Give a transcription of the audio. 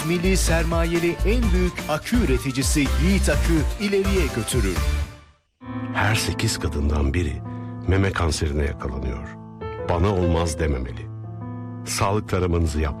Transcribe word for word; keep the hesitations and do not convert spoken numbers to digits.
milli sermayeli en büyük akü üreticisi Yiğit Akü ileriye götürür. Her sekiz kadından biri meme kanserine yakalanıyor. Bana olmaz dememeli. Sağlık taramanızı yaptırın.